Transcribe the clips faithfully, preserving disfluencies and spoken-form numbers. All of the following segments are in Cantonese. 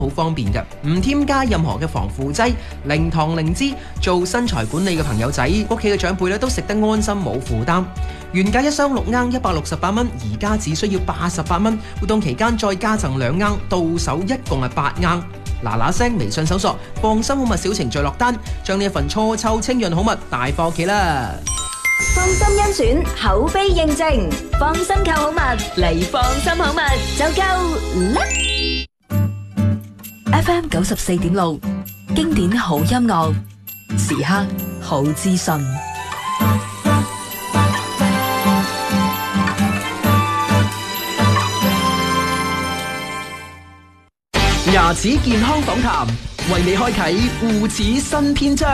好方便嘅，唔添加任何嘅防腐劑，零糖零脂，做身材管理嘅朋友仔，屋企嘅長輩咧都食得安心冇負擔。原價一箱六盎一百六十八蚊，而家只需要八十八蚊。活動期間再加贈兩盎，到手一共係八盎。嗱嗱聲微信搜索放心好物小程序落單，將呢一份錯臭清潤好物帶返屋企啦。 放心甄選，口碑認證，放心購好物嚟放心好物就夠啦。F M 九十四點六，經典好音樂，時刻好資訊。 牙齒健康訪談，為你開啟護齒新篇章。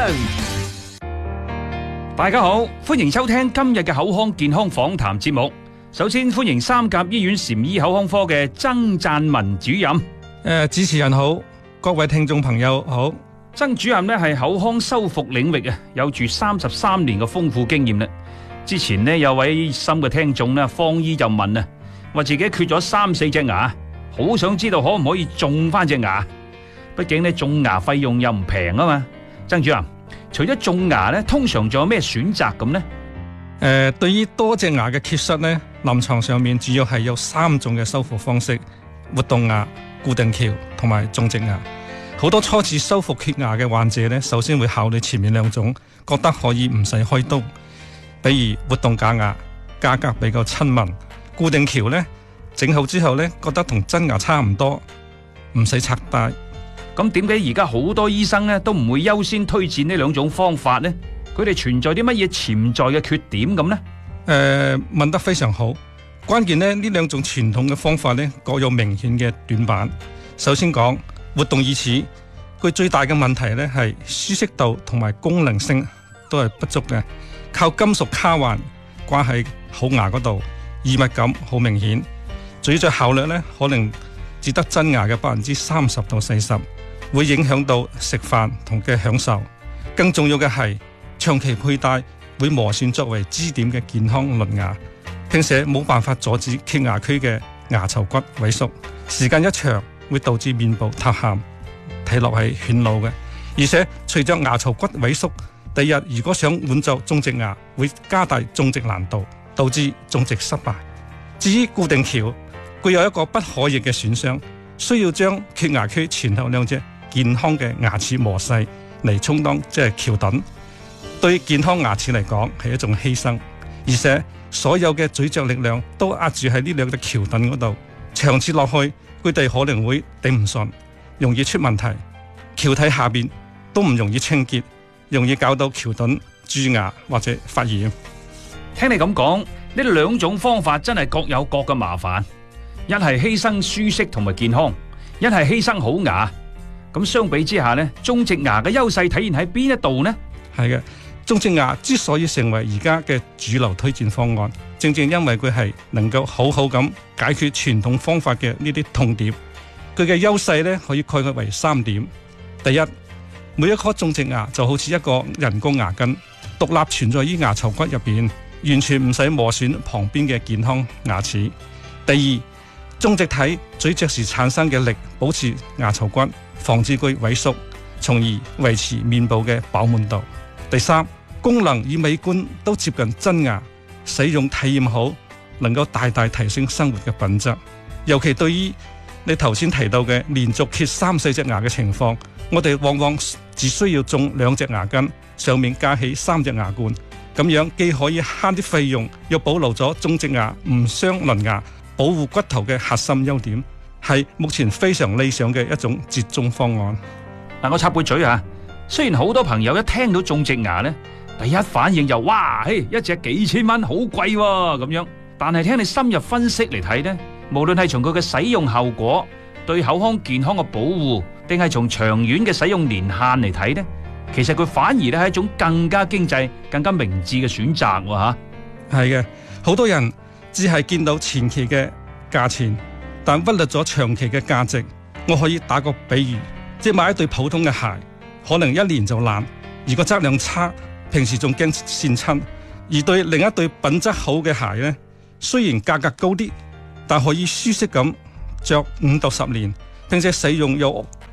大家好，歡迎收聽今日嘅口腔健康訪談節目。首先歡迎三甲醫院禪醫口腔科嘅曾贊文主任。 誒，主持人好，各位聽眾朋友好。 曾主任呢係口腔修復領域啊，有住三十三年嘅豐富經驗啦。之前呢有位心嘅聽眾呢，方醫就問啊，話自己缺咗三四隻牙，好想知道可唔可以種翻隻牙。畢竟呢種牙費用又唔平啊嘛。曾主任，除咗種牙呢，通常仲有咩選擇咁呢？ 誒、呃，對於多隻牙嘅缺失呢，臨床上面主要係有三種嘅修復方式：活動牙、固定橋同埋種植牙。好多初次修復缺牙嘅患者呢，首先會考慮前面兩種，覺得可以唔使開刀。比如活動假牙，價格比較親民；固定橋呢，整好之後呢，覺得同真牙差唔多，唔使拆戴。 咁點解而家好多醫生呢都唔會優先推薦呢兩種方法呢？佢哋存在啲乜嘢潛在嘅缺點咁呢？ 誒、呃，問得非常好。關鍵呢，呢兩種傳統嘅方法呢，各有明顯嘅短板。首先講活動義齒，佢最大嘅問題呢係舒適度同埋功能性都係不足嘅，靠金屬卡環掛喺口牙嗰度，異物感好明顯。咀嚼效率呢，可能只得真牙嘅百分之三十到四十，會影響到食飯同嘅享受。更重要嘅係長期佩戴會磨損作為支點嘅健康鄰牙，並且冇辦法阻止缺牙區嘅牙槽骨萎縮，時間一長會導致面部塌陷，睇落係顯老嘅。而且隨着牙槽骨萎縮，第日如果想換做種植牙，會加大種植難度，導致種植失敗。至於固定橋，具有一個不可逆嘅損傷，需要將缺牙區前後兩隻健康嘅牙齒磨細嚟充當即係橋墩，對健康牙齒嚟講係一種犧牲，而且所有嘅咀嚼力量都壓住喺呢兩隻橋墩嗰度，長此落去佢哋可能會頂唔順，容易出問題。橋體下邊都唔容易清潔，容易搞到橋墩蛀牙或者發炎。 聽你咁講，呢兩種方法真係各有各嘅麻煩，一係犧牲舒適同埋健康，一係犧牲好牙。咁相比之下呢，種植牙嘅優勢體現喺邊一度呢？ 係嘅，種植牙之所以成為而家嘅主流推薦方案，正正因為佢係能夠好好咁解決傳統方法嘅呢啲痛點。佢嘅優勢呢，可以概括為三點：第一，每一顆種植牙就好似一個人工牙根，獨立存在於牙槽骨入邊，完全唔使磨損旁邊嘅健康牙齒。第二，種植體咀嚼時產生嘅力保持牙槽骨，防止佢萎縮，從而維持面部嘅飽滿度。第三，功能與美觀都接近真牙，使用體驗好，能夠大大提升生活嘅品質。尤其對於你頭先提到嘅連續缺三四隻牙嘅情況，我哋往往只需要種兩隻牙根，上面加起三隻牙冠，咁樣既可以慳啲費用，又保留咗種植牙唔傷鄰牙、保護骨頭嘅核心優點，係目前非常理想嘅一種折中方案。 嗱，我插句嘴啊，雖然好多朋友一聽到種植牙呢，第一反應就哇，嘿，一隻幾千蚊，好貴喎咁樣。但係聽你深入分析嚟睇呢，無論係從佢嘅使用後果、對口腔健康嘅保護，定係從長遠嘅使用年限嚟睇呢，其實佢反而咧係一種更加經濟、更加明智嘅選擇喎吓。 係嘅，好多人只係見到前期嘅價錢，但忽略咗長期嘅價值。我可以打個比喻，即係買一對普通嘅鞋，可能一年就爛，如果質量差，平時仲驚跣親；而對另一對品質好嘅鞋呢，雖然價格高啲，但可以舒適咁着五到十年，並且使用有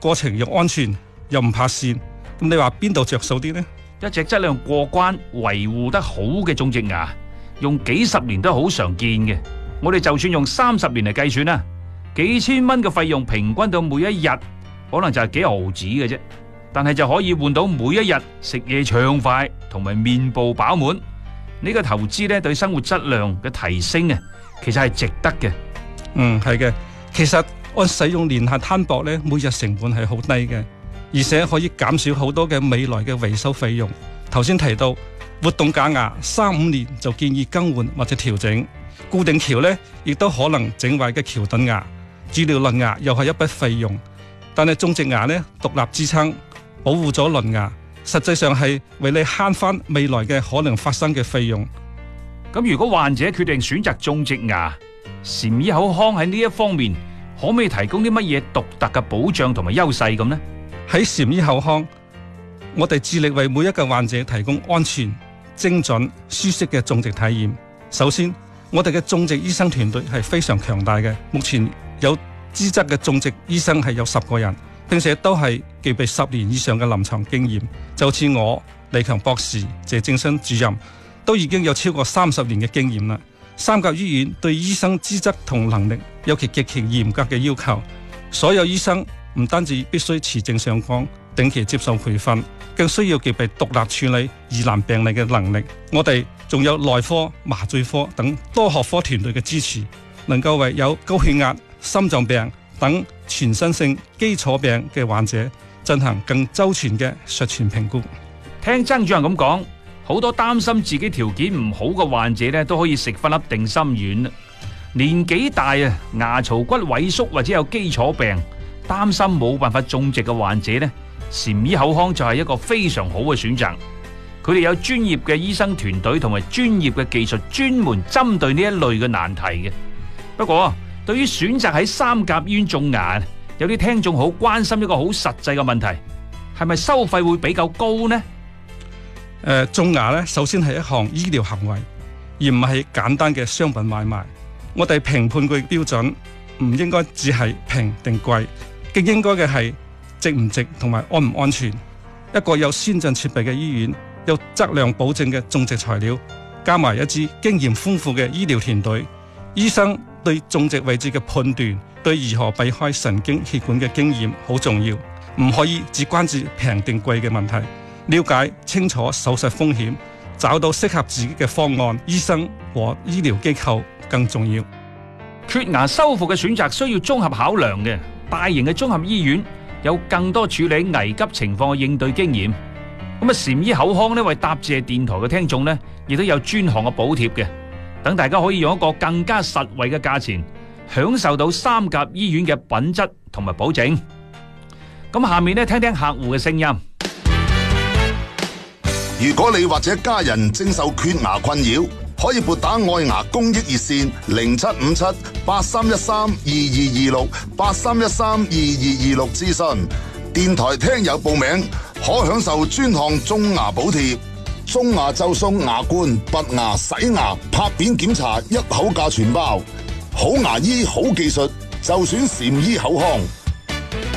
過程又安全又唔怕跣，咁你話邊度着數啲呢？ 一隻質量過關、維護得好嘅種植牙，用幾十年都好常見嘅。我哋就算用三十年嚟計算啦，幾千蚊嘅費用平均到每一日，可能就係幾毫子嘅啫。但係就可以換到每一日食嘢暢快同埋面部飽滿。呢個投資咧對生活質量嘅提升啊，其實係值得嘅。 嗯，係嘅。其實按使用年限攤薄咧，每日成本係好低嘅，而且可以減少好多嘅未來嘅維修費用。頭先提到活動假牙三五年就建議更換或者調整，固定橋咧亦都可能整壞嘅橋墩牙，治療輪牙又係一筆費用。但係種植牙咧獨立支撐，保護咗輪牙，實際上係為你慳翻未來嘅可能發生嘅費用。 咁如果患者決定選擇種植牙，禪醫口腔喺呢一方面可唔可以提供啲乜嘢獨特嘅保障同埋優勢咁呢？ 喺禪醫口腔，我哋致力為每一個患者提供安全、精準、舒適嘅種植體驗。首先，我哋嘅種植醫生團隊係非常強大嘅，目前有資質嘅種植醫生係有十個人，並且都係具備十年以上嘅臨床經驗。就似我、李強博士、謝正新主任都已經有超過三十年嘅經驗啦。三甲醫院對醫生資質同能力有其極其嚴格嘅要求，所有醫生唔單止必須持證上崗，定期接受培訓，更需要具備獨立處理疑難病例嘅能力。我哋仲有內科、麻醉科等多學科團隊嘅支持，能夠為有高血壓、心臟病等全身性基礎病嘅患者進行更周全嘅術前評估。 聽曾主任咁講，好多擔心自己條件唔好嘅患者咧，都可以食翻粒定心丸。年紀大啊，牙槽骨萎縮或者有基礎病，擔心冇辦法種植嘅患者咧，禪醫口腔就係一個非常好嘅選擇。佢哋有專業嘅醫生團隊同埋專業嘅技術，專門針對呢一類嘅難題嘅。不過，對於選擇喺三甲醫院種牙，有啲聽眾好關心一個好實際嘅問題，係咪收費會比較高呢？ 誒、呃，種牙咧，首先係一項醫療行為，而唔係簡單嘅商品買賣。我哋評判嘅標準唔應該只係平定貴，更應該嘅係值唔值同埋安唔安全。一個有先進設備嘅醫院，有質量保證嘅種植材料，加埋一支經驗豐富嘅醫療團隊，醫生對種植位置嘅判斷，對如何避開神經血管嘅經驗好重要，唔可以只關注平定貴嘅問題。了解清楚手術風險，找到適合自己嘅方案，醫生和醫療機構更重要。 缺牙修復嘅選擇需要綜合考量嘅，大型嘅綜合醫院有更多處理危急情況嘅應對經驗。咁啊，禪醫口腔呢，為答謝電台嘅聽眾呢，亦都有專項嘅補貼嘅，等大家可以用一個更加實惠嘅價錢，享受到三甲醫院嘅品質同埋保證。咁下面呢，聽聽客戶嘅聲音。 如果你或者家人正受缺牙困擾，可以撥打愛牙公益熱線零七五七八三一三二二二六八三一三二二二六諮詢。電台聽友報名可享受專項種牙補貼，種牙就送牙冠、拔牙、洗牙、拍片檢查，一口價全包。好牙醫好技術，就選禪醫口腔。